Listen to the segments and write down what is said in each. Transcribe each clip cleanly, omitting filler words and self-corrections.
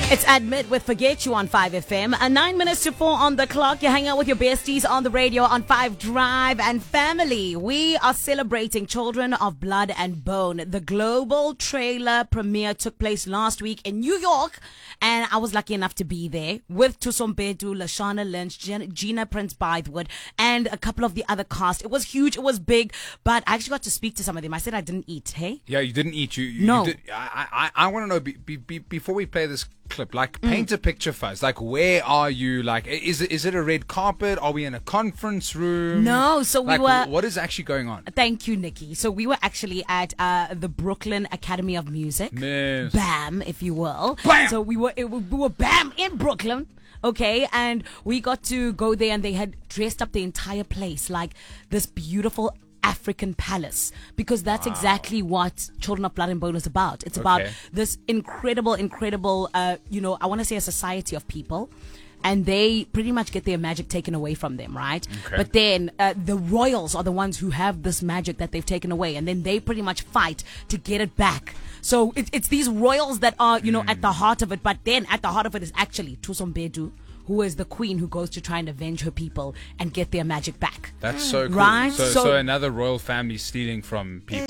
It's Admit with Forget You on 5FM. 9 minutes to 4 on the clock. You're hanging out with your besties on the radio on 5 Drive and family. We are celebrating Children of Blood and Bone. The global trailer premiere took place last week in New York, and I was lucky enough to be there with Thuso Mbedu, Lashana Lynch, Gina Prince Bythewood, and a couple of the other cast. It was huge, it was big, but I actually got to speak to some of them. I said I didn't eat, hey? Yeah, you didn't eat. No. You did, I want to know, before we play this clip, like, paint a picture first. Like, where are you? Like, is it a red carpet? Are we in a conference room? No, so we were... What is actually going on? Thank you, Nikki. So we were actually at the Brooklyn Academy of Music. Yes. BAM, if you will. Bam! So we were BAM in Brooklyn. Okay, and we got to go there, and they had dressed up the entire place like this beautiful African palace, because that's exactly what Children of Blood and Bone is about. It's about this incredible, I want to say a society of people, and they pretty much get their magic taken away from them, right? Okay. But then the royals are the ones who have this magic that they've taken away, and then they pretty much fight to get it back. So it's these royals that are, at the heart of it, but then at the heart of it is actually Thuso Mbedu, who is the queen who goes to try and avenge her people and get their magic back. That's so cool. Right? So another royal family stealing from people.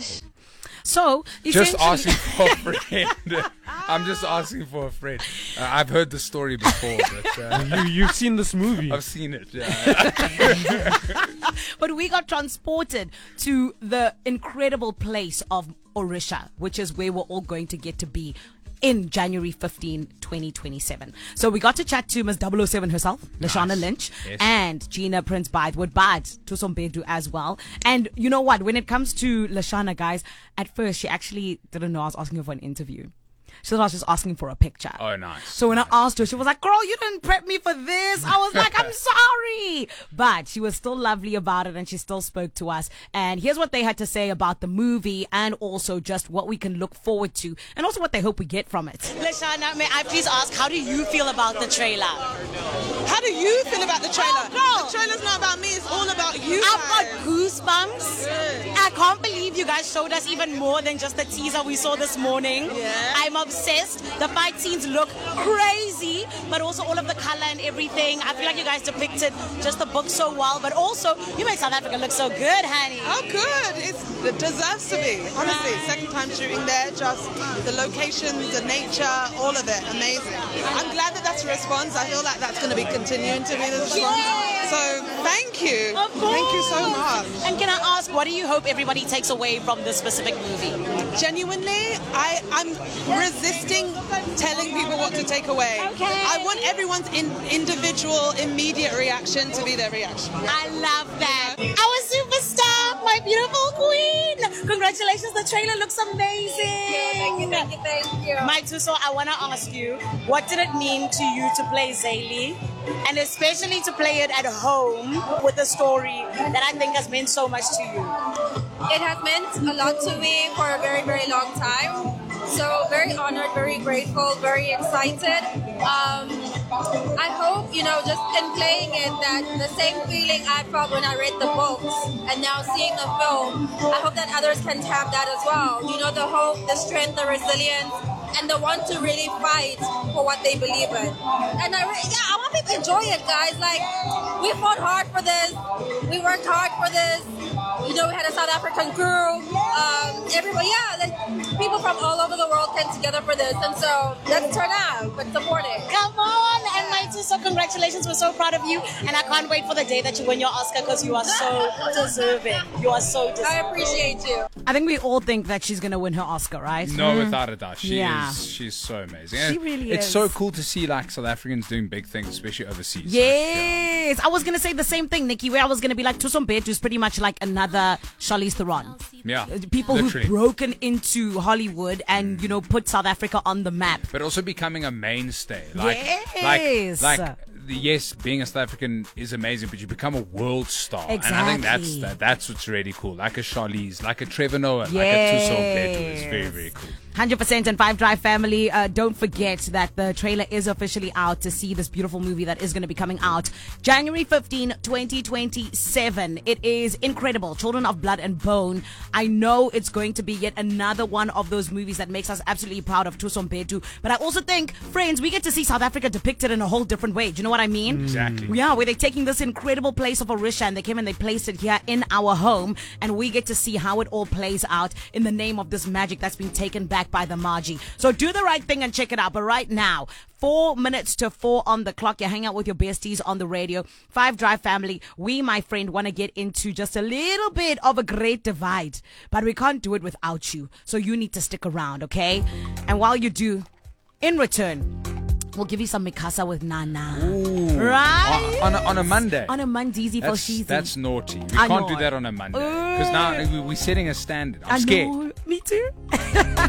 So Just asking for a friend. I'm just asking for a friend. I've heard the story before, but You've seen this movie. I've seen it. Yeah. But we got transported to the incredible place of Orisha, which is where we're all going to get to be in January 15, 2027. So we got to chat to Ms. 007 herself, Lashana Lynch, Yes. and Gina Prince Bythewood, but Thuso Mbedu as well. And you know what? When it comes to Lashana, guys, at first she actually didn't know I was asking her for an interview. She thought I was just asking for a picture. Oh, nice. So when I asked her, she was like, girl, you didn't prep me for this. I was like, I'm sorry. But she was still lovely about it, and she still spoke to us. And here's what they had to say about the movie, and also just what we can look forward to, and also what they hope we get from it. Lashana, may I please ask, how do you feel about the trailer? How do you feel about the trailer? Oh, girl. The trailer's not about me, it's all about you I've got guys. goosebumps. I can't believe you guys showed us even more than just the teaser we saw this morning. Yeah. I'm obsessed. The fight scenes look crazy, but also all of the color and everything. I feel like you guys depicted just the book so well, but also you made South Africa look so good, honey. Oh, good. It deserves to be. Honestly, second time shooting there, just the locations, the nature, all of it, amazing. I'm glad that that's a response. I feel like that's going to be continuing to be the response. Yes. So, thank you. Of course. Thank you so much. And can I ask, what do you hope everybody takes away from this specific movie? Genuinely, I'm resisting telling people what to take away. Okay. I want everyone's individual, immediate reaction to be their reaction. I love that. Our superstar, my beautiful queen. Congratulations, the trailer looks amazing. Thank you. My Thuso, I want to ask you, what did it mean to you to play Zaylee? And especially to play it at home with a story that I think has meant so much to you. It has meant a lot to me for a very, very long time. So very honored, very grateful, very excited. I hope, just in playing it, that the same feeling I felt when I read the books and now seeing the film, I hope that others can have that as well. The hope, the strength, the resilience, and the want to really fight for what they believe in. And I want people to enjoy it, guys. Like, we fought hard for this. We worked hard for this. We had a South African crew. Everybody, people from all over the world came together for this. And so, let's turn out and support it. Come on, and my Thuso, congratulations. We're so proud of you. And I can't wait for the day that you win your Oscar, because you are so deserving. You are so deserving. I appreciate you. I think we all think that she's going to win her Oscar, right? No, without a doubt. Yeah. She's so amazing. She And really it's is. so cool to see, like, South Africans doing big things, especially overseas. Yes, I was gonna say the same thing, Nikki. Where I was gonna be like, Thuso Mbedu is pretty much like another Charlize Theron. Yeah. People Literally. who've broken into Hollywood and put South Africa on the map. But also becoming a mainstay. Yes. Yes, being a South African is amazing, but you become a world star. Exactly. And I think that's what's really cool. Like a Charlize, like a Trevor Noah, like a Yes. Thuso Mbedu is very, very cool. 100% and 5 Drive family, don't forget that the trailer is officially out to see this beautiful movie that is going to be coming out January 15, 2027. It is incredible. Children of Blood and Bone. I know it's going to be yet another one of those movies that makes us absolutely proud of Thuso Mpetu. But I also think, friends, we get to see South Africa depicted in a whole different way. Do you know what I mean? Exactly. Yeah, where they're taking this incredible place of Orisha and they came and they placed it here in our home, and we get to see how it all plays out in the name of this magic that's been taken back by the Maji. So do the right thing and check it out. But right now, 4 minutes to 4 on the clock. You hang out with your besties on the radio. 5 Drive family, we, my friend, want to get into just a little bit of a great divide, but we can't do it without you. So you need to stick around, okay? And while you do, in return, we'll give you some Mikasa with Nana. Ooh. Right? On a Monday. On a Monday for season. That's naughty. We I can't know. do that on a Monday. Because now we're setting a standard. I'm scared. Me too.